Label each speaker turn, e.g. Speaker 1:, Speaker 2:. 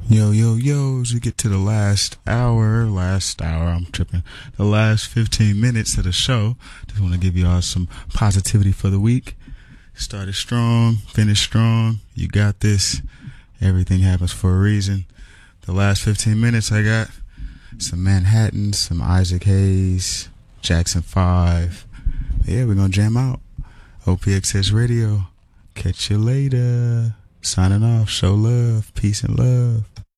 Speaker 1: Yo, yo, yo, as we get to the last hour, I'm tripping, the last 15 minutes of the show, just want to give you all some positivity for the week. Started strong, finished strong, you got this, everything happens for a reason. The last 15 minutes I got some Manhattan, some Isaac Hayes, Jackson 5. Yeah, we're going to jam out. OPXS Radio, catch you later. Signing off, show love, peace and love.